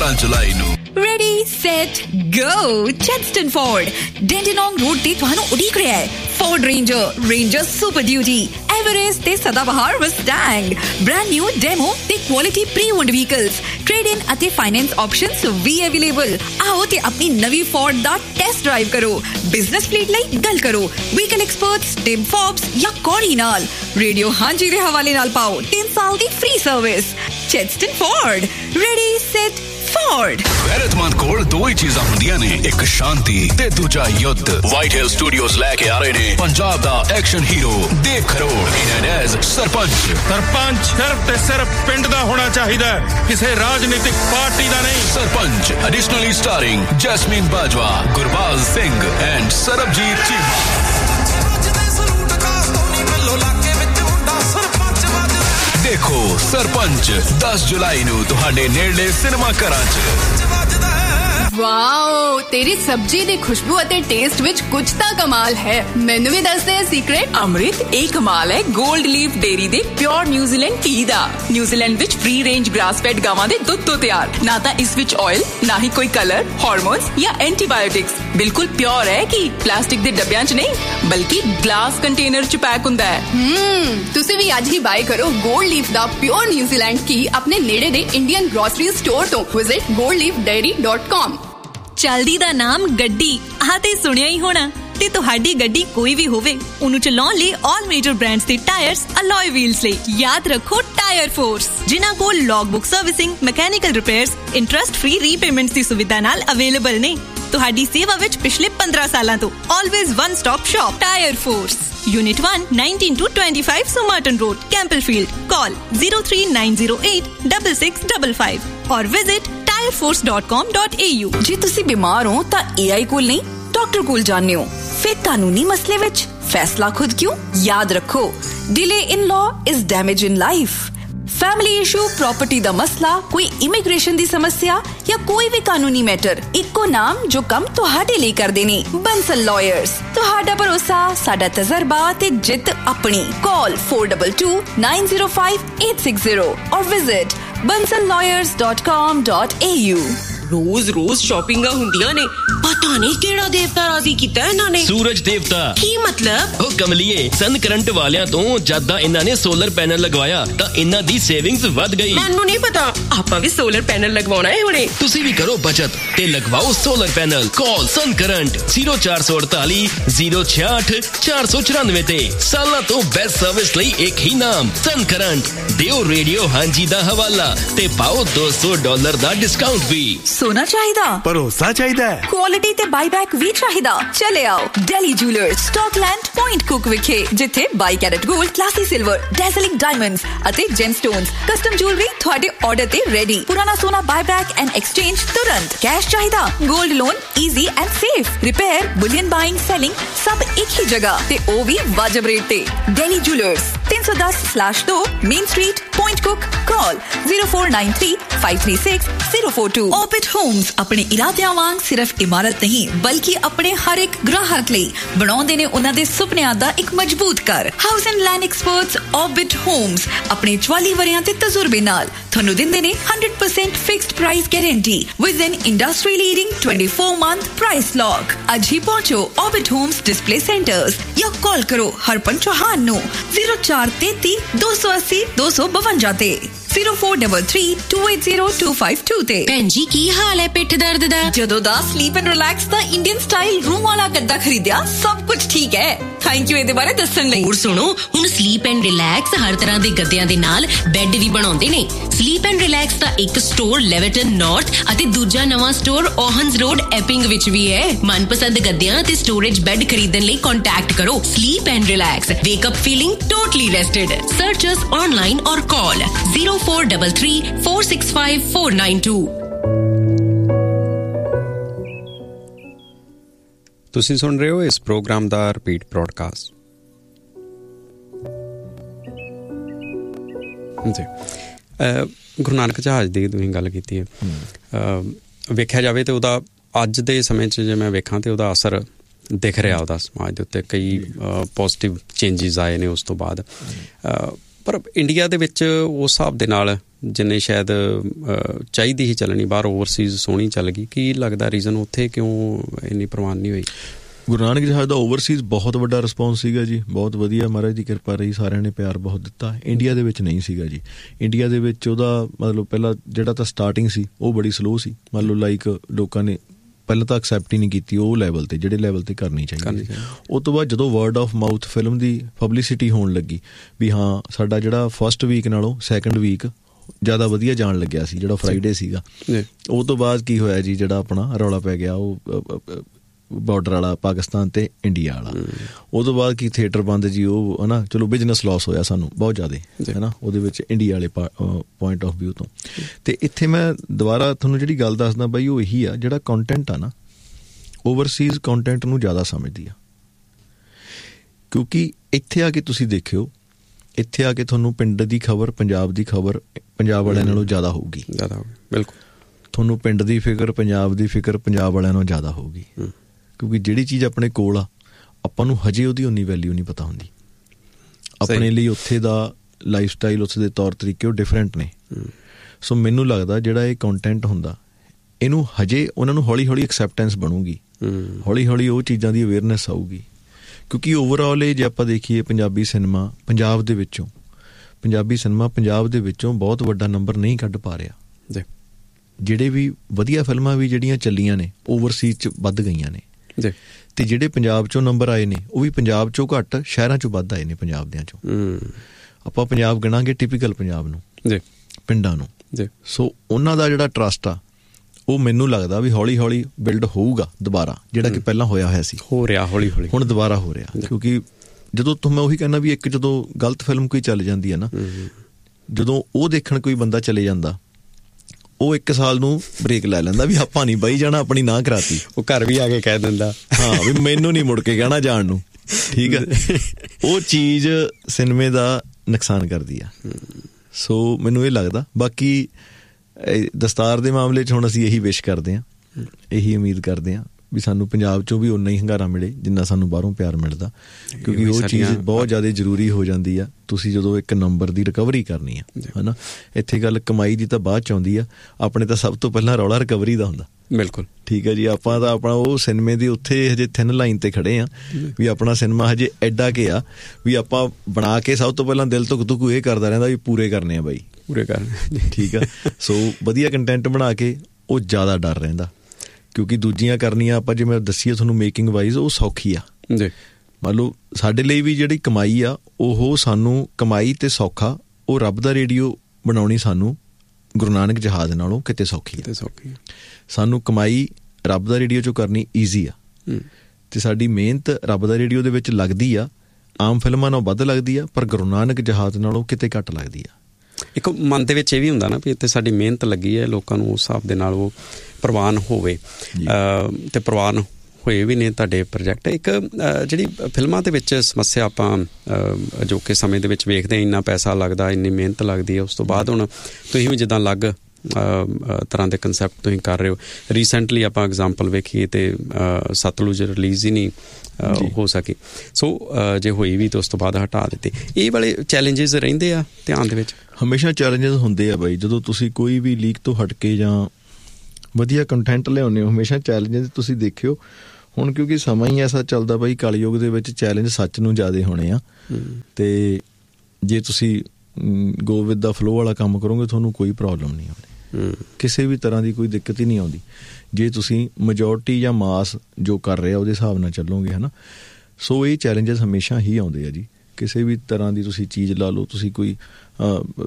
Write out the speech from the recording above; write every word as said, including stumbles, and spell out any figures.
दस जुलाई नू। Ready, set, go! Chadstone Ford, Dandenong Road ते ਤੁਹਾਨੂੰ ਉਡੀਕ ਰਿਹਾ ਹੈ। Ford Ranger, Ranger Super Duty, Everest ਤੇ ਸਦਾਬਹਾਰ Mustang, brand new demo ਤੇ quality pre-owned vehicles, trade-in ਅਤੇ finance options ਵੀ available। ਆਓ ਤੇ ਆਪਣੀ ਨਵੀਂ Ford ਦਾ test drive ਕਰੋ। Business fleet ਲਈ ਗੱਲ ਕਰੋ। Vehicle experts Tim Forbes ਜਾਂ Corey ਨਾਲ। Radio ਹਾਂਜੀ ਦੇ ਹਵਾਲੇ ਨਾਲ ਪਾਓ तीन ਸਾਲ ਦੀ free service। Chadstone Ford, ready, set, Ford। गैरतमंद कोल दो ही चीज़ां हुंदियां ने, एक शांति ते दूजा युद्ध। व्हाइट हिल स्टूडियोज लेके आ रहे ने पंजाब दा एक्शन हीरो देव खरोड़ एज सरपंच। सरपंच सिर्फ ते सिर्फ पिंड दा होना चाहिदा, किसी राजनीतिक पार्टी दा नहीं। Sarpanch additionally starring jasmine Bajwa, Gurbaz Singh and Sarabjit Cheema. देखो सरपंच दस जुलाई नू तुहाडे नेड़े सिनेमा घरां च। वाओ, तेरी सब्जी दी खुशबू अते टेस्ट विच कुछ तां कमाल है। मैनू भी दस दे सीक्रेट। अमृत एक कमाल है गोल्ड लीफ डेयरी दे प्योर न्यूजीलैंड घी दा। न्यूजीलैंड विच फ्री रेंज ग्रास फेड गावां दे दुध तो तैयार, ना तां इस विच ऑयल, ना ही कोई कलर, हार्मोन्स या एंटीबायोटिक्स। बिल्कुल प्योर है कि प्लास्टिक दे डब्बियां च नहीं बल्कि ग्लास कंटेनर च पैक हुंदा है। हम्म तुसी भी आज ही बाय करो गोल्ड लीफ दा प्योर न्यूजीलैंड घी अपने नेड़े दे इंडियन ग्रोसरी स्टोर तो। Visit gold leaf dairy dot com. चलदी दा नाम गड्डी आ ते सुनिया ही होना। ते तुहाडी गड्डी कोई भी होवे उन्हें चलाउण लई ऑल मेजर ब्रांड्स दे टायर्स अलॉय व्हील्स लई याद रखो टायर फोर्स, जिन्हां कोल log book servicing, mechanical repairs, interest free repayments दी सुविधा नाल अवेलेबल ने। तुहाडी सेवा विच पिछले पंद्रह सालां तो always one stop shop tyre force. Unit one nineteen to twenty five सोमर्टन road, कैंपलफील्ड। Call zero three nine zero eight double six double five और visit tyre force dot com dot A you. जे तुसी बीमार हो तां ए आई कोल नहीं doctor कोल जाने हो। फिर कानूनी मसले विच फैसला खुद क्यों? याद रखो delay in law is damage in life. Family issue, property दा मसला, कोई इमिग्रेशन दी समस्या या कोई भी कानूनी मैटर, इक्को नाम जो कम तुहाडे लिए कर देने। बंसल लॉयर्स, तुहाडा भरोसा, साडा तजर्बा ते जित अपनी। Call four to to nine zero five eight six zero और visit Bansal lawyers dot com dot A you. रोज रोज शॉपिंगां हुंदियां ने, पता नहीं केड़ा देवता राजी कीता है इन्हां ने। सूरज देवता की मतलब? ओ कमलिए, सन करंट वालियां तो जद दा इन्हां ने सोलर पैनल लगवाया तां इन्हां दी सेविंग्स वध गई। मैनू नहीं पता, आपां भी सोलर पैनल लगवाना है हुणे। तुसी भी करो बचत ते लगवाओ सोलर पैनल। कॉल सन करंट जीरो चार सौ अड़ताली जीरो छियाठ चार सौ चौरानवे ते। सालां तो बेस्ट सर्विस लई एक ही नाम सन करंट। दियो रेडियो हांजी दा हवाला ते पाओ दो सौ डॉलर दा डिस्काउंट भी। सोना चाहिदा, भरोसा चाहिदा, क्वालिटी ते बाईबैक भी चाहिदा। चले आओ daily jewellers, Scotland point cook विखे, जिथे by carat gold, classy silver, डैज़लिंग diamonds अते जेमस्टोन्स, कस्टम ज्वेलरी ਤੁਹਾਡੇ ਆਰਡਰ ਤੇ ਰੈਡੀ। ਪੁਰਾਣਾ ਸੋਨਾ ਬਾਈਬੈਕ ਐਂਡ ਐਕਸਚੇਂਜ ਤੁਰੰਤ। ਕੈਸ਼ ਚਾਹੀਦਾ, 골ਡ loan easy and safe. Repair, bullion buying, selling ਸਭ ਇੱਕ ਹੀ ਜਗ੍ਹਾ ਤੇ ਉਹ ਵੀ ਵਾਜਬ ਰੇਟ ਤੇ। डेली ज्वेलर्स तीन सौ दस स्लैश दो main street, point cook. Call zero four nine three five three six zero four to. Orbit Holmes अपने इरादियां वांग सिर्फ इमारत नहीं बल्कि अपने हर एक ग्राहक ਲਈ ਬਣਾਉਂਦੇ ਨੇ ਉਹਨਾਂ ਦੇ ਸੁਪਨਿਆਂ ਦਾ ਇੱਕ ਮਜ਼ਬੂਤ ਘਰ। House and land experts orbit homes ਆਪਣੇ ਚੁਆਲੀ ਵਰਿਆਂ ਤੇ ਤਜਰਬੇ ਨਾਲ ਤੁਹਾਨੂੰ ਦਿੰਦੇ ਨੇ hundred percent fixed price guarantee with N industry leading twenty four month price lock. ਅੱਜ ਹੀ ਪਹੁੰਚੋ ऑर्बिट ਹੋਮਸ डिस्प्ले सेंटर्स ਜਾਂ ਕਾਲ ਕਰੋ ਹਰਪਨ ਚੌਹਾਨ ਨੂੰ जीरो चार तैती दो सौ अस्सी दो सौ बवंजा ते zero four double three to eight zero to five to ते। भैन जी की हाल है पिठ दर्द दा? जदों दा स्लीप एंड रिलैक्स दा इंडियन स्टाइल रूम वाला गद्दा खरीदिया सब कुछ ठीक है। थैंक यू ਇਹਦੇ ਬਾਰੇ ਦੱਸਣ ਲਈ। ਹੋਰ ਸੁਣੋ, ਹੁਣ ਸਲੀਪ ਐਂਡ ਰਿਲੈਕਸ ਹਰ ਤਰ੍ਹਾਂ ਦੇ ਗੱਦਿਆਂ ਦੇ ਨਾਲ ਬੈੱਡ ਵੀ ਬਣਾਉਂਦੇ ਨੇ। ਸਲੀਪ ਐਂਡ ਰਿਲੈਕਸ ਦਾ ਇੱਕ ਸਟੋਰ ਲੈਵਰਟਨ ਨਾਰਥ ਅਤੇ ਦੂਜਾ ਨਵਾਂ ਸਟੋਰ ਓਹਨਸ ਰੋਡ ਐਪਿੰਗ ਵਿੱਚ ਵੀ ਹੈ। ਮਨਪਸੰਦ ਗੱਦਿਆਂ ਤੇ ਸਟੋਰੇਜ ਬੈੱਡ ਖਰੀਦਣ ਲਈ ਕੰਟੈਕਟ ਕਰੋ sleep and relax. ਵੇਕ up feeling totally ਰੈਸਟਡ। Search us online ਔਰ ਕਾਲ zero four double three four six five four nine to. ਤੁਸੀਂ ਸੁਣ ਰਹੇ ਹੋ ਇਸ ਪ੍ਰੋਗਰਾਮ ਦਾ ਰਿਪੀਟ ਬ੍ਰੌਡਕਾਸਟ। ਜੀ ਗੁਰੂ ਨਾਨਕ ਜਹਾਜ਼ ਦੀ ਤੁਸੀਂ ਗੱਲ ਕੀਤੀ ਹੈ। ਵੇਖਿਆ ਜਾਵੇ ਤਾਂ ਉਹਦਾ ਅੱਜ ਦੇ ਸਮੇਂ 'ਚ ਜੇ ਮੈਂ ਵੇਖਾਂ ਤਾਂ ਉਹਦਾ ਅਸਰ ਦਿਖ ਰਿਹਾ ਉਹਦਾ ਸਮਾਜ ਦੇ ਉੱਤੇ। ਕਈ ਪੋਜ਼ੀਟਿਵ ਚੇਂਜਿਸ ਆਏ ਨੇ ਉਸ ਤੋਂ ਬਾਅਦ। ਪਰ ਇੰਡੀਆ ਦੇ ਵਿੱਚ ਉਸ ਹਿਸਾਬ ਦੇ ਨਾਲ ਜਿੰਨੇ ਸ਼ਾਇਦ ਚਾਹੀਦੀ ਹੀ ਚੱਲਣੀ, ਬਾਹਰ ਓਵਰਸੀਜ਼ ਸੋਹਣੀ ਚੱਲ ਗਈ। ਕੀ ਲੱਗਦਾ ਰੀਜ਼ਨ ਉੱਥੇ ਕਿਉਂ ਇੰਨੀ ਪ੍ਰਵਾਨ ਨਹੀਂ ਹੋਈ? ਗੁਰੂ ਨਾਨਕ ਜਹਾਜ਼ ਦਾ ਓਵਰਸੀਜ਼ ਬਹੁਤ ਵੱਡਾ ਰਿਸਪੌਂਸ ਸੀਗਾ ਜੀ, ਬਹੁਤ ਵਧੀਆ, ਮਹਾਰਾਜ ਦੀ ਕਿਰਪਾ ਰਹੀ, ਸਾਰਿਆਂ ਨੇ ਪਿਆਰ ਬਹੁਤ ਦਿੱਤਾ। ਇੰਡੀਆ ਦੇ ਵਿੱਚ ਨਹੀਂ ਸੀਗਾ ਜੀ। ਇੰਡੀਆ ਦੇ ਵਿੱਚ ਉਹਦਾ ਮਤਲਬ ਪਹਿਲਾਂ ਜਿਹੜਾ ਤਾਂ ਸਟਾਰਟਿੰਗ ਸੀ ਉਹ ਬੜੀ ਸਲੋ ਸੀ, ਮੰਨ ਲਓ ਲਾਈਕ ਲੋਕਾਂ ਨੇ ਪਹਿਲਾਂ ਤਾਂ ਐਕਸੈਪਟ ਹੀ ਨਹੀਂ ਕੀਤੀ ਉਹ ਲੈਵਲ 'ਤੇ ਜਿਹੜੇ ਲੈਵਲ 'ਤੇ ਕਰਨੀ ਚਾਹੀਦੀ। ਉਹ ਤੋਂ ਬਾਅਦ ਜਦੋਂ word of mouth film the publicity ਹੋਣ ਲੱਗੀ ਵੀ ਹਾਂ ਸਾਡਾ ਜਿਹੜਾ ਫਸਟ ਵੀਕ ਨਾਲੋਂ ਸੈਕਿੰਡ ਵੀਕ ਜ਼ਿਆਦਾ ਵਧੀਆ ਜਾਣ ਲੱਗਿਆ ਸੀ, ਜਿਹੜਾ ਫਰਾਈਡੇ ਸੀਗਾ, ਉਹ ਤੋਂ ਬਾਅਦ ਕੀ ਹੋਇਆ ਜੀ, ਜਿਹੜਾ ਆਪਣਾ ਰੌਲਾ ਪੈ ਗਿਆ ਉਹ ਬਾਰਡਰ ਵਾਲਾ ਪਾਕਿਸਤਾਨ ਤੇ ਇੰਡੀਆ ਵਾਲਾ। ਉਹ ਤੋਂ ਬਾਅਦ ਕੀ ਥੀਏਟਰ ਬੰਦ ਜੀ, ਉਹ ਹੈ ਨਾ, ਚਲੋ ਬਿਜ਼ਨਸ ਲਾਸ ਹੋਇਆ ਸਾਨੂੰ ਬਹੁਤ ਜ਼ਿਆਦਾ, ਹੈ ਨਾ, ਉਹਦੇ ਵਿੱਚ ਇੰਡੀਆ ਵਾਲੇ ਪੁਆਇੰਟ ਆਫ ਵਿਊ ਤੋਂ। ਅਤੇ ਇੱਥੇ ਮੈਂ ਦੁਬਾਰਾ ਤੁਹਾਨੂੰ ਜਿਹੜੀ ਗੱਲ ਦੱਸਦਾ ਬਾਈ, ਉਹ ਇਹੀ ਆ, ਜਿਹੜਾ ਕੰਟੈਂਟ ਆ ਨਾ, ਓਵਰਸੀਜ਼ ਕੰਟੈਂਟ ਨੂੰ ਜ਼ਿਆਦਾ ਸਮਝਦੀ ਆ। ਕਿਉਂਕਿ ਇੱਥੇ ਆ ਕੇ ਤੁਸੀਂ ਦੇਖਿਓ, ਇੱਥੇ ਆ ਕੇ ਤੁਹਾਨੂੰ ਪਿੰਡ ਦੀ ਖਬਰ, ਪੰਜਾਬ ਦੀ ਖਬਰ ਪੰਜਾਬ ਵਾਲਿਆਂ ਨਾਲੋਂ ਜ਼ਿਆਦਾ ਹੋਊਗੀ। ਜ਼ਿਆਦਾ ਹੋਊਗੀ, ਬਿਲਕੁਲ। ਤੁਹਾਨੂੰ ਪਿੰਡ ਦੀ ਫਿਕਰ, ਪੰਜਾਬ ਦੀ ਫਿਕਰ ਪੰਜਾਬ ਵਾਲਿਆਂ ਨਾਲੋਂ ਜ਼ਿਆਦਾ ਹੋਊਗੀ। ਕਿਉਂਕਿ ਜਿਹੜੀ ਚੀਜ਼ ਆਪਣੇ ਕੋਲ ਆ, ਆਪਾਂ ਨੂੰ ਹਜੇ ਉਹਦੀ ਉਨੀ ਵੈਲਿਊ ਨਹੀਂ ਪਤਾ ਹੁੰਦੀ। ਆਪਣੇ ਲਈ ਉੱਥੇ ਦਾ ਲਾਈਫ ਸਟਾਈਲ, ਉੱਥੇ ਦੇ ਤੌਰ ਤਰੀਕੇ ਉਹ ਡਿਫਰੈਂਟ ਨੇ। ਸੋ ਮੈਨੂੰ ਲੱਗਦਾ ਜਿਹੜਾ ਇਹ ਕੰਟੈਂਟ ਹੁੰਦਾ, ਇਹਨੂੰ ਹਜੇ ਉਹਨਾਂ ਨੂੰ ਹੌਲੀ ਹੌਲੀ ਐਕਸੈਪਟੈਂਸ ਬਣੂਗੀ, ਹੌਲੀ ਹੌਲੀ ਉਹ ਚੀਜ਼ਾਂ ਦੀ ਅਵੇਅਰਨੈਸ ਆਊਗੀ। ਕਿਉਂਕਿ ਓਵਰਆਲ ਇਹ ਜੇ ਆਪਾਂ ਦੇਖੀਏ ਪੰਜਾਬੀ ਸਿਨੇਮਾ ਪੰਜਾਬ ਦੇ ਵਿੱਚੋਂ, ਪੰਜਾਬੀ ਸਿਨੇਮਾ ਪੰਜਾਬ ਦੇ ਵਿੱਚੋਂ ਬਹੁਤ ਵੱਡਾ ਨੰਬਰ ਨਹੀਂ ਕੱਢ ਪਾ ਰਿਹਾ। ਜਿਹੜੇ ਵੀ ਵਧੀਆ ਫਿਲਮਾਂ ਵੀ ਜਿਹੜੀਆਂ ਚੱਲੀਆਂ ਨੇ ਓਵਰਸੀਜ਼ 'ਚ ਵੱਧ ਗਈਆਂ ਨੇ, ਤੇ ਜਿਹੜੇ ਪੰਜਾਬ 'ਚੋਂ ਨੰਬਰ ਆਏ ਨੇ ਉਹ ਵੀ ਪੰਜਾਬ 'ਚੋਂ ਘੱਟ, ਸ਼ਹਿਰਾਂ 'ਚੋਂ ਵੱਧ ਆਏ ਨੇ ਪੰਜਾਬ ਦਿਆਂ 'ਚੋਂ। ਆਪਾਂ ਪੰਜਾਬ ਗਿਣਾਂਗੇ ਟਿਪੀਕਲ ਪੰਜਾਬ ਨੂੰ, ਪਿੰਡਾਂ ਨੂੰ। ਸੋ ਉਹਨਾਂ ਦਾ ਜਿਹੜਾ ਟਰਸਟ ਆ ਉਹ ਮੈਨੂੰ ਲੱਗਦਾ ਵੀ ਹੌਲੀ ਹੌਲੀ ਬਿਲਡ ਹੋਊਗਾ ਦੁਬਾਰਾ, ਜਿਹੜਾ ਕਿ ਪਹਿਲਾਂ ਹੋਇਆ ਹੋਇਆ ਸੀ, ਹੋ ਰਿਹਾ ਹੌਲੀ ਹੌਲੀ, ਹੁਣ ਦੁਬਾਰਾ ਹੋ ਰਿਹਾ। ਕਿਉਂਕਿ ਜਦੋਂ ਤੋਂ ਮੈਂ ਉਹੀ ਕਹਿੰਦਾ ਵੀ ਇੱਕ ਜਦੋਂ ਗਲਤ ਫਿਲਮ ਕੋਈ ਚੱਲ ਜਾਂਦੀ ਹੈ ਨਾ, ਜਦੋਂ ਉਹ ਦੇਖਣ ਕੋਈ ਬੰਦਾ ਚਲੇ ਜਾਂਦਾ, ਉਹ ਇੱਕ ਸਾਲ ਨੂੰ ਬ੍ਰੇਕ ਲੈ ਲੈਂਦਾ ਵੀ ਆਪਾਂ ਨਹੀਂ ਬਈ ਜਾਣਾ, ਆਪਣੀ ਨਾ ਕਰਾਤੀ। ਉਹ ਘਰ ਵੀ ਆ ਕੇ ਕਹਿ ਦਿੰਦਾ ਹਾਂ ਵੀ ਮੈਨੂੰ ਨਹੀਂ ਮੁੜ ਕੇ ਕਹਿਣਾ ਜਾਣ ਨੂੰ, ਠੀਕ ਆ। ਉਹ ਚੀਜ਼ ਸਿਨੇਮੇ ਦਾ ਨੁਕਸਾਨ ਕਰਦੀ ਆ। ਸੋ ਮੈਨੂੰ ਇਹ ਲੱਗਦਾ। ਬਾਕੀ ਦਸਤਾਰ ਦੇ ਮਾਮਲੇ 'ਚ ਹੁਣ ਅਸੀਂ ਇਹੀ ਵਿਸ਼ ਕਰਦੇ ਹਾਂ, ਇਹੀ ਉਮੀਦ ਕਰਦੇ ਹਾਂ ਵੀ ਸਾਨੂੰ ਪੰਜਾਬ 'ਚੋਂ ਵੀ ਓਨਾ ਹੀ ਹੁੰਗਾਰਾ ਮਿਲੇ ਜਿੰਨਾ ਸਾਨੂੰ ਬਾਹਰੋਂ ਪਿਆਰ ਮਿਲਦਾ। ਕਿਉਂਕਿ ਉਹ ਚੀਜ਼ ਬਹੁਤ ਜ਼ਿਆਦਾ ਜ਼ਰੂਰੀ ਹੋ ਜਾਂਦੀ ਆ। ਤੁਸੀਂ ਜਦੋਂ ਇੱਕ ਨੰਬਰ ਦੀ ਰਿਕਵਰੀ ਕਰਨੀ ਆ, ਹੈ ਨਾ, ਇੱਥੇ ਗੱਲ ਕਮਾਈ ਦੀ ਤਾਂ ਬਾਅਦ 'ਚ ਆਉਂਦੀ ਆ, ਆਪਣੇ ਤਾਂ ਸਭ ਤੋਂ ਪਹਿਲਾਂ ਰੌਲਾ ਰਿਕਵਰੀ ਦਾ ਹੁੰਦਾ। ਬਿਲਕੁਲ ਠੀਕ ਹੈ ਜੀ। ਆਪਾਂ ਤਾਂ ਆਪਣਾ ਉਹ ਸਿਨੇਮੇ ਦੀ ਉੱਥੇ ਹਜੇ ਥਿਨ ਲਾਈਨ 'ਤੇ ਖੜ੍ਹੇ ਹਾਂ ਵੀ ਆਪਣਾ ਸਿਨੇਮਾ ਹਜੇ ਐਡਾ ਕਿ ਆ ਵੀ ਆਪਾਂ ਬਣਾ ਕੇ ਸਭ ਤੋਂ ਪਹਿਲਾਂ ਦਿਲ ਧੁੱਕ ਧੁੱਕ ਇਹ ਕਰਦਾ ਰਹਿੰਦਾ ਵੀ ਪੂਰੇ ਕਰਨੇ ਆ ਬਾਈ, ਪੂਰੇ ਕਰਨੇ, ਠੀਕ ਆ। ਸੋ ਵਧੀਆ ਕੰਟੈਂਟ ਬਣਾ ਕੇ ਉਹ ਜ਼ਿਆਦਾ ਡਰ ਰਹਿੰਦਾ। ਕਿਉਂਕਿ ਦੂਜੀਆਂ ਕਰਨੀਆਂ ਆਪਾਂ ਜਿਵੇਂ ਦੱਸੀਏ ਤੁਹਾਨੂੰ ਮੇਕਿੰਗ ਵਾਈਜ਼ ਉਹ ਸੌਖੀ ਆ ਜੀ। ਮੰਨ ਲਓ ਸਾਡੇ ਲਈ ਵੀ ਜਿਹੜੀ ਕਮਾਈ ਆ ਉਹ ਸਾਨੂੰ ਕਮਾਈ ਤੇ ਸੌਖਾ, ਉਹ ਰੱਬ ਦਾ ਰੇਡੀਓ ਬਣਾਉਣੀ ਸਾਨੂੰ ਗੁਰੂ ਨਾਨਕ ਜਹਾਜ਼ ਨਾਲੋਂ ਕਿਤੇ ਸੌਖੀ ਆ। ਸੌਖੀ ਸਾਨੂੰ ਕਮਾਈ ਰੱਬ ਦਾ ਰੇਡੀਓ 'ਚੋਂ ਕਰਨੀ ਈਜ਼ੀ ਆ, ਤੇ ਸਾਡੀ ਮਿਹਨਤ ਰੱਬ ਦਾ ਰੇਡੀਓ ਦੇ ਵਿੱਚ ਲੱਗਦੀ ਆ, ਆਮ ਫਿਲਮਾਂ ਨਾਲੋਂ ਵੱਧ ਲੱਗਦੀ ਆ, ਪਰ ਗੁਰੂ ਨਾਨਕ ਜਹਾਜ਼ ਨਾਲੋਂ ਕਿਤੇ ਘੱਟ ਲੱਗਦੀ ਆ। ਇੱਕ ਮਨ ਦੇ ਵਿੱਚ ਇਹ ਵੀ ਹੁੰਦਾ ਨਾ ਵੀ ਇੱਥੇ ਸਾਡੀ ਮਿਹਨਤ ਲੱਗੀ ਹੈ, ਲੋਕਾਂ ਨੂੰ ਉਸ ਹਿਸਾਬ ਦੇ ਨਾਲ ਉਹ ਪ੍ਰਵਾਨ ਹੋਵੇ, ਅਤੇ ਪ੍ਰਵਾਨ ਹੋਏ ਵੀ ਨੇ ਤੁਹਾਡੇ ਪ੍ਰੋਜੈਕਟ। ਇੱਕ ਜਿਹੜੀ ਫਿਲਮਾਂ ਦੇ ਵਿੱਚ ਸਮੱਸਿਆ ਆਪਾਂ ਅਜੋਕੇ ਸਮੇਂ ਦੇ ਵਿੱਚ ਵੇਖਦੇ ਹਾਂ, ਇੰਨਾ ਪੈਸਾ ਲੱਗਦਾ, ਇੰਨੀ ਮਿਹਨਤ ਲੱਗਦੀ ਹੈ, ਉਸ ਤੋਂ ਬਾਅਦ ਹੁਣ ਤੁਸੀਂ ਵੀ ਜਿੱਦਾਂ ਅਲੱਗ ਤਰ੍ਹਾਂ ਦੇ ਕੰਸੈਪਟ ਤੁਸੀਂ ਕਰ ਰਹੇ ਹੋ। ਰੀਸੈਂਟਲੀ ਆਪਾਂ ਐਗਜ਼ਾਮਪਲ ਵੇਖੀਏ ਤਾਂ ਸਤਲੁਜ ਰਿਲੀਜ਼ ਹੀ ਨਹੀਂ ਹੋ ਸਕੀ, ਸੋ ਜੇ ਹੋਈ ਵੀ ਤਾਂ ਉਸ ਤੋਂ ਬਾਅਦ ਹਟਾ ਦਿੱਤੇ। ਇਹ ਵਾਲੇ ਚੈਲੰਜਿਸ ਰਹਿੰਦੇ ਆ ਧਿਆਨ ਦੇ ਵਿੱਚ? ਹਮੇਸ਼ਾ ਚੈਲੰਜਿਸ ਹੁੰਦੇ ਆ ਬਾਈ, ਜਦੋਂ ਤੁਸੀਂ ਕੋਈ ਵੀ ਲੀਕ ਤੋਂ ਹਟ ਕੇ ਜਾਂ ਵਧੀਆ ਕੰਟੈਂਟ ਲਿਆਉਂਦੇ ਹੋ, ਹਮੇਸ਼ਾ ਚੈਲੰਜਿਸ ਤੁਸੀਂ ਦੇਖਿਓ। ਹੁਣ ਕਿਉਂਕਿ ਸਮਾਂ ਹੀ ਐਸਾ ਚੱਲਦਾ ਬਾਈ, ਕਲਯੁੱਗ ਦੇ ਵਿੱਚ ਚੈਲੰਜ ਸੱਚ ਨੂੰ ਜ਼ਿਆਦਾ ਹੋਣੇ ਆ, ਅਤੇ ਜੇ ਤੁਸੀਂ ਗੋ ਵਿਦ ਦਾ ਫਲੋ ਵਾਲਾ ਕੰਮ ਕਰੋਗੇ ਤੁਹਾਨੂੰ ਕੋਈ ਪ੍ਰੋਬਲਮ ਨਹੀਂ ਆਉਣੀ, ਕਿਸੇ ਵੀ ਤਰ੍ਹਾਂ ਦੀ ਕੋਈ ਦਿੱਕਤ ਹੀ ਨਹੀਂ ਆਉਂਦੀ ਜੇ ਤੁਸੀਂ ਮੈਜੋਰਟੀ ਜਾਂ ਮਾਸ ਜੋ ਕਰ ਰਿਹਾ ਉਹਦੇ ਹਿਸਾਬ ਨਾਲ ਚੱਲੋਗੇ, ਹੈ ਨਾ। ਸੋ ਇਹ ਚੈਲੰਜਸ ਹਮੇਸ਼ਾ ਹੀ ਆਉਂਦੇ ਆ ਜੀ। ਕਿਸੇ ਵੀ ਤਰ੍ਹਾਂ ਦੀ ਤੁਸੀਂ ਚੀਜ਼ ਲਾ ਲਓ, ਤੁਸੀਂ ਕੋਈ